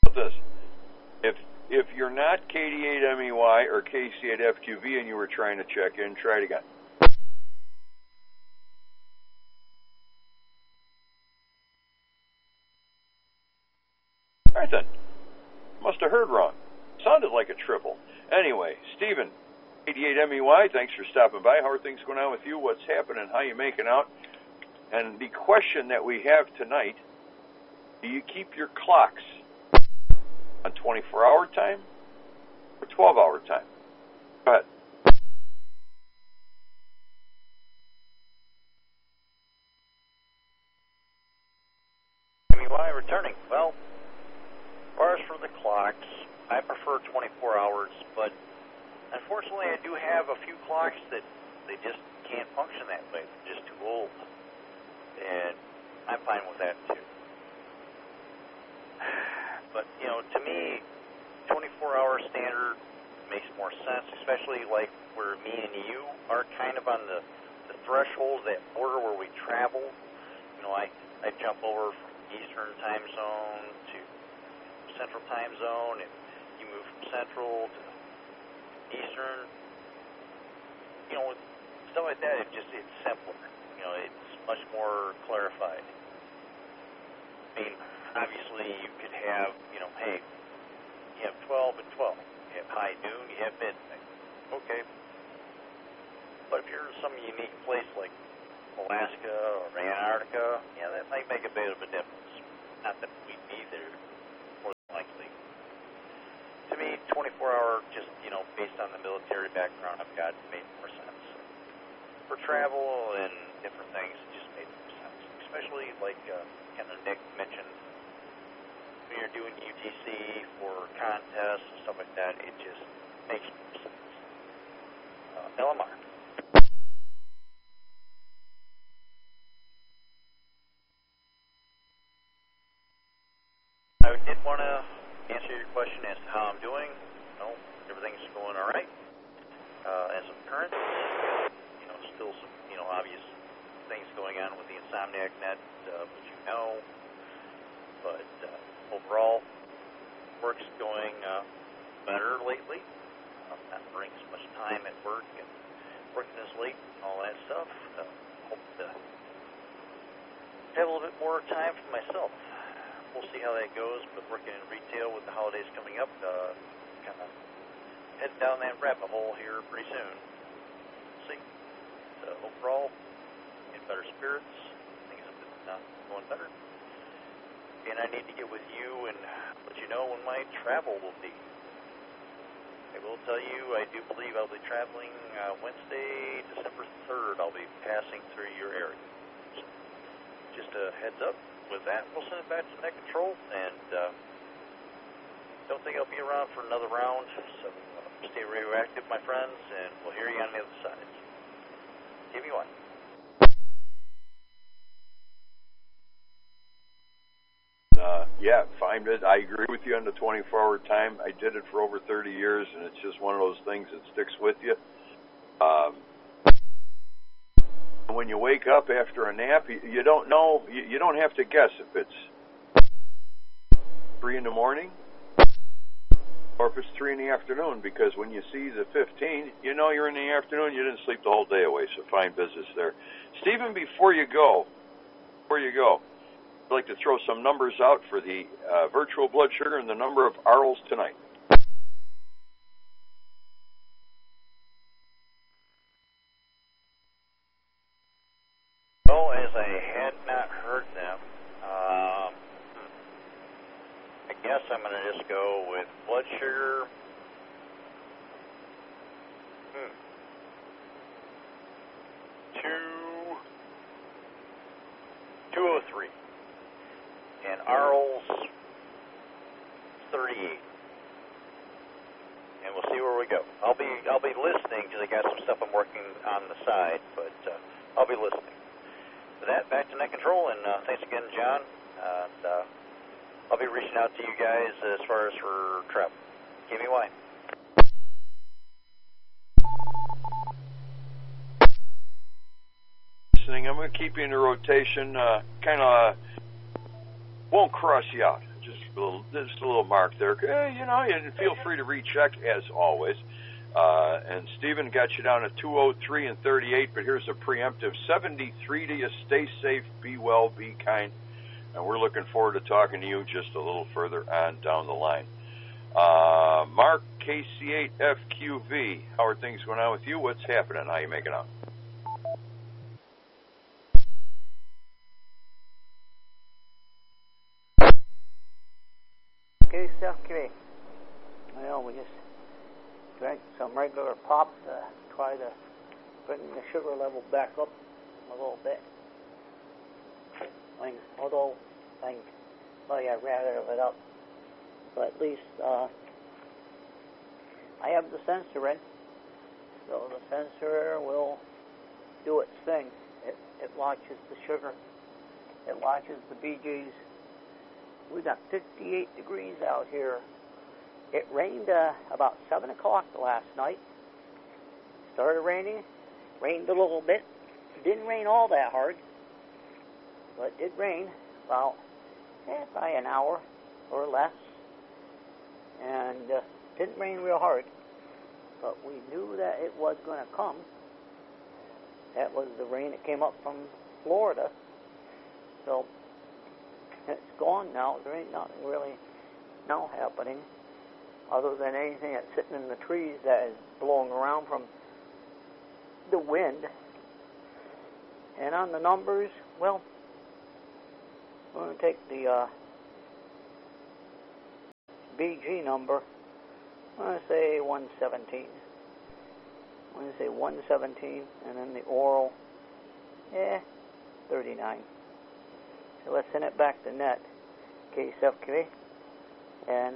this. If you're not KD8MEY or KC8FQV and you were trying to check in, try it again. All right then. Must have heard wrong. Sounded like a triple. Anyway, Stephen, KD8MEY, thanks for stopping by. How are things going on with you? What's happening? How you making out? And the question that we have tonight, do you keep your clocks on 24-hour time or 12-hour time? Go ahead. MEY returning. Well, as far as for the clocks, I prefer 24 hours, but unfortunately I do have a few clocks that they just can't function that way. They're just too old. And I'm fine with that too. But, to me, 24-hour standard makes more sense, especially like where me and you are kind of on the threshold, that border where we travel. I jump over from Eastern time zone to Central time zone, and you move from Central to Eastern. With stuff like that, it's simpler. It's much more clarified. I mean, obviously you could have, hey, you have 12 and 12. You have high noon, you have midnight. Okay. But if you're in some unique place like Alaska or Antarctica, that might make a bit of a difference. Not that we'd be there, more than likely. To me, 24-hour, just, based on the military background I've got, made more sense. For travel and different things, it just made more sense. Especially like kind of Nick mentioned, when you're doing UTC for contests and stuff like that, it just makes more sense. LMR. I did want to answer your question as to how I'm doing. Everything's going all right. As of current, still some, obvious things going on with the Insomniac Net, which but overall, work's going better lately. Not bringing so much time at work and working this late and all that stuff. Hope to have a little bit more time for myself. We'll see how that goes, but working in retail with the holidays coming up, kind of heading down that rabbit hole here pretty soon. We'll see. So overall, in better spirits, things have been going better. And I need to get with you and let you know when my travel will be. I will tell you, I do believe I'll be traveling Wednesday, December 3rd. I'll be passing through your area. So just a heads up. With that, we'll send it back to Net Control, and don't think I'll be around for another round, so stay radioactive, my friends, and we'll hear you on the other side. Give me one. Yeah, fine. I agree with you on the 24-hour time. I did it for over 30 years, and it's just one of those things that sticks with you. When you wake up after a nap, you don't know, you don't have to guess if it's 3 in the morning or if it's 3 in the afternoon, because when you see the 15, you're in the afternoon, you didn't sleep the whole day away, so fine business there. Stephen, before you go, I'd like to throw some numbers out for the virtual blood sugar and the number of ARLs tonight. Well, as I had not heard them, I guess I'm going to just go with blood sugar. 203. And ARL's 38. And we'll see where we go. I'll be listening because I got some stuff I'm working on the side, but I'll be listening. For that, back to Net Control, and thanks again, John. And I'll be reaching out to you guys as far as for travel. Give me why. I'm going to keep you in the rotation, kind of won't cross you out. just a little mark there. You know, and feel free to recheck as always. And Stephen got you down at 203 and 38, but here's a preemptive 73 to you. Stay safe, be well, be kind, and we're looking forward to talking to you just a little further on down the line. Mark, KC8FQV, how are things going on with you? What's happening? How you making out? KCFQV. Well, we just drank some regular pop to try to bring the sugar level back up a little bit. Although I rather it up. But at least I have the sensor in, so the sensor will do its thing. It watches the sugar. It watches the BGs. We got 58 degrees out here. It rained about 7 o'clock last night. Started raining. Rained a little bit. It didn't rain all that hard, but it did rain about by an hour or less. And didn't rain real hard, but we knew that it was going to come. That was the rain that came up from Florida. So it's gone now. There ain't nothing really now happening other than anything that's sitting in the trees that is blowing around from the wind. And on the numbers, well, we're going to take the BG number. I'm going to say 117. I'm going to say 117, and then the oral, 39. So let's send it back to net, KCFQV, and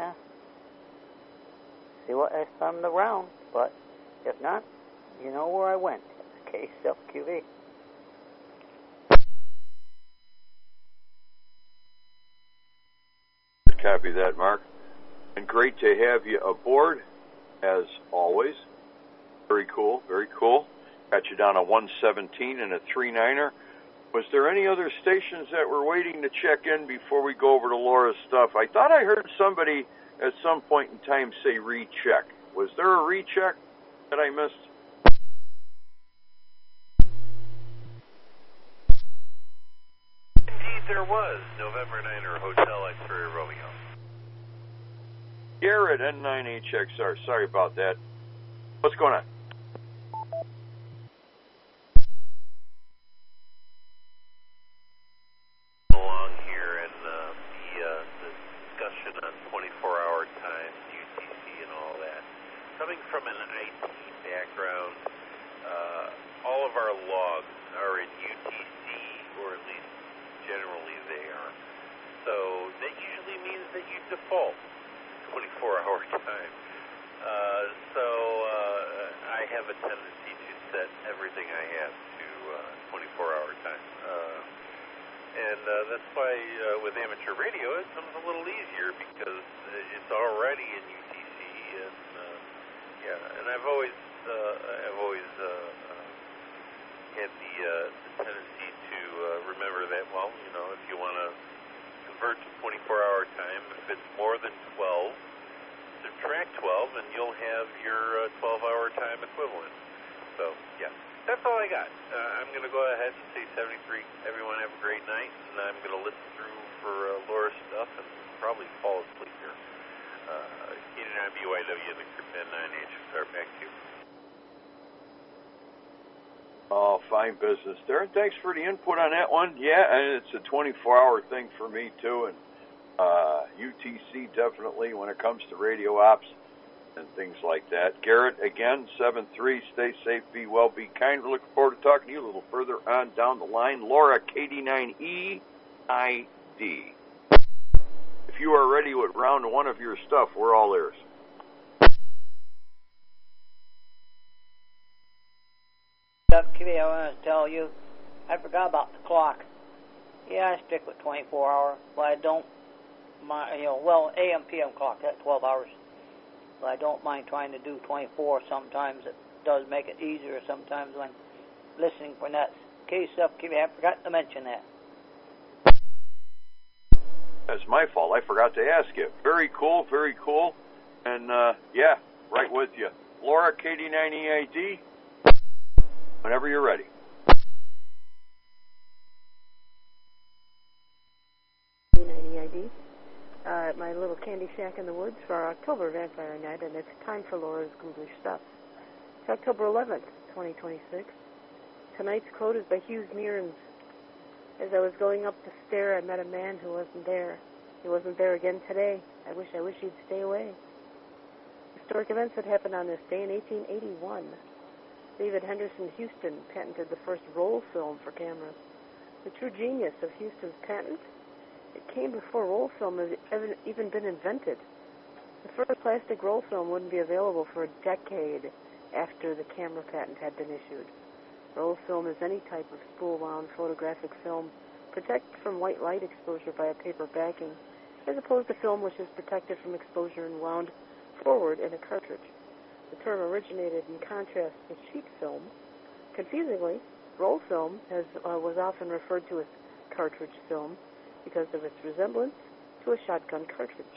see what I found around. But if not, you know where I went. It's KCFQV. Copy that, Mark. And great to have you aboard, as always. Very cool, very cool. Got you down a 117 and a 39er. Was there any other stations that were waiting to check in before we go over to Laura's stuff? I thought I heard somebody at some point in time say recheck. Was there a recheck that I missed? Indeed, there was. November 9er Hotel X-Ray Romeo. Garrett, N9HXR. Sorry about that. What's going on? Along here in the discussion on 24-hour time, UTC and all that. Coming from an IT background, all of our logs are in UTC, or at least generally they are. So that usually means that you default 24-hour time. So I have a tendency to set everything I have to 24-hour time. And that's why with amateur radio it comes a little easier because it's already in UTC. And I've always had the tendency to remember that, well, you know, if you want to convert to 24-hour time, if it's more than 12, subtract 12, and you'll have your 12-hour time equivalent. So, yeah, that's all I got. I'm going to go ahead and say 73. Everyone have a great night, and I'm going to listen through for Laura's stuff and probably fall asleep here. K9BYW, the N9H. Start back to you. Oh, fine business there. And thanks for the input on that one. Yeah, and it's a 24-hour thing for me, too. And UTC definitely when it comes to radio ops and things like that. Garrett, again, 7-3. Stay safe, be well, be kind. We're looking forward to talking to you a little further on down the line. Laura, KD9EID. If you are ready with round one of your stuff, we're all ears. Kitty, I want to tell you, I forgot about the clock. Yeah, I stick with 24 hour, but I don't mind, AM, PM clock, that's 12 hours. But I don't mind trying to do 24. Sometimes it does make it easier sometimes when listening for nets. KCFQV, I forgot to mention that. That's my fault. I forgot to ask you. Very cool, very cool. And, yeah, right with you. Laura, KD9EID, whenever you're ready. KD9EID. At my little candy shack in the woods for our October Vampire Night, and it's time for Laura's Ghoulish Stuff. It's October 11th, 2026. Tonight's quote is by Hughes Mearns. As I was going up the stair, I met a man who wasn't there. He wasn't there again today. I wish he'd stay away. Historic events that happened on this day in 1881. David Henderson Houston patented the first roll film for cameras. The true genius of Houston's patent? It came before roll film had even been invented. The first plastic roll film wouldn't be available for a decade after the camera patent had been issued. Roll film is any type of spool-wound photographic film protected from white light exposure by a paper backing, as opposed to film which is protected from exposure and wound forward in a cartridge. The term originated in contrast with sheet film. Confusingly, roll film was often referred to as cartridge film because of its resemblance to a shotgun cartridge.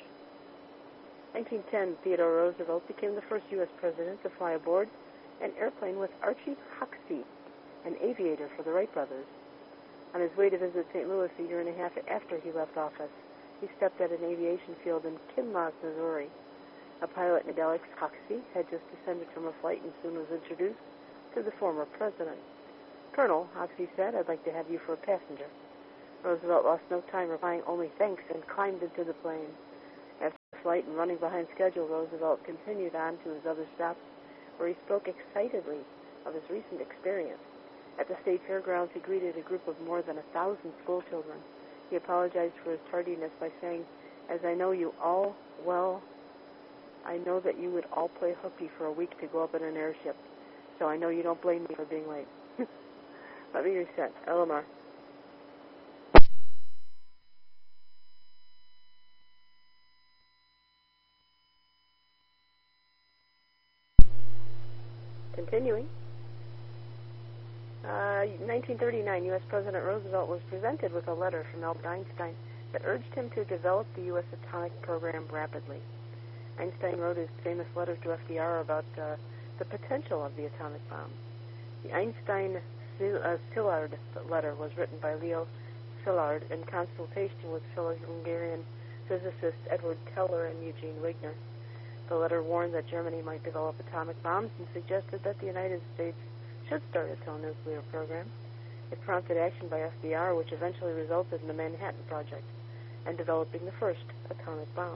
1910, Theodore Roosevelt became the first U.S. president to fly aboard an airplane with Archie Hoxsey, an aviator for the Wright brothers. On his way to visit St. Louis a year and a half after he left office, he stepped at an aviation field in Kinloch, Missouri. A pilot named Alex Hoxsey had just descended from a flight and soon was introduced to the former president. "Colonel," Hoxsey said, "I'd like to have you for a passenger." Roosevelt lost no time replying only thanks and climbed into the plane. After the flight and running behind schedule, Roosevelt continued on to his other stops, where he spoke excitedly of his recent experience. At the state fairgrounds, he greeted a group of more than 1,000 schoolchildren. He apologized for his tardiness by saying, "As I know you all well, I know that you would all play hooky for a week to go up in an airship, so I know you don't blame me for being late." Let me reset. LMR. Continuing. 1939, U.S. President Roosevelt was presented with a letter from Albert Einstein that urged him to develop the U.S. atomic program rapidly. Einstein wrote his famous letter to FDR about the potential of the atomic bomb. The Einstein-Szilard letter was written by Leo Szilard in consultation with fellow Hungarian physicists Edward Teller and Eugene Wigner. The letter warned that Germany might develop atomic bombs and suggested that the United States should start its own nuclear program. It prompted action by FDR, which eventually resulted in the Manhattan Project and developing the first atomic bomb.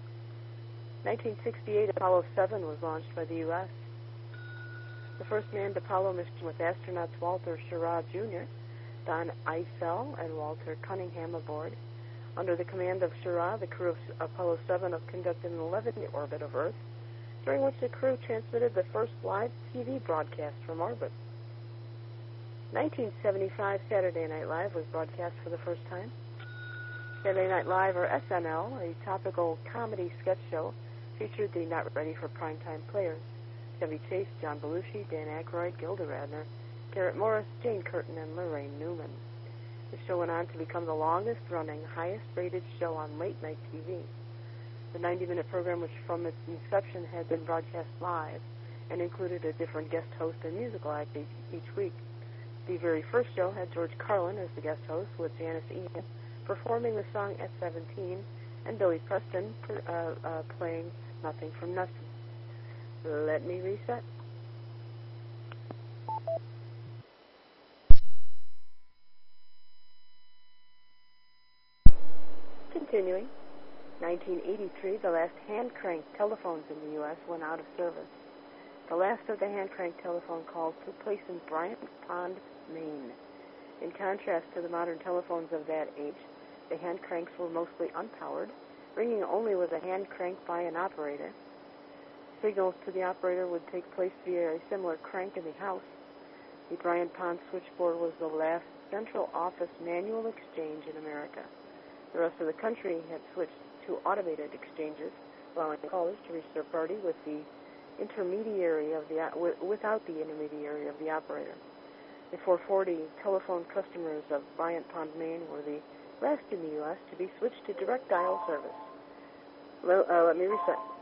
1968, Apollo 7 was launched by the U.S. The first manned Apollo mission with astronauts Walter Schirra Jr., Don Eisel, and Walter Cunningham aboard. Under the command of Schirra, the crew of Apollo 7 conducted an 11-day orbit of Earth, during which the crew transmitted the first live TV broadcast from orbit. 1975, Saturday Night Live was broadcast for the first time. Saturday Night Live, or SNL, a topical comedy sketch show, featured the not ready for primetime players: Chevy Chase, John Belushi, Dan Aykroyd, Gilda Radner, Garrett Morris, Jane Curtin, and Lorraine Newman. The show went on to become the longest-running, highest-rated show on late-night TV. The 90-minute program, which from its inception had been broadcast live and included a different guest host and musical act each week. The very first show had George Carlin as the guest host, with Janis Ian performing the song At 17 and Billy Preston playing Nothing from Nothing. Let me reset. Continuing, 1983, the last hand-cranked telephones in the U.S. went out of service. The last of the hand-cranked telephone calls took place in Bryant Pond, Maine. In contrast to the modern telephones of that age, the hand cranks were mostly unpowered, ringing only with a hand crank by an operator. Signals to the operator would take place via a similar crank in the house. The Bryant Pond switchboard was the last central office manual exchange in America. The rest of the country had switched to automated exchanges, allowing callers to reach their party with the intermediary of without the intermediary of the operator. The 440 telephone customers of Bryant Pond, Maine were the last in the U.S. to be switched to direct dial service. Let me reset.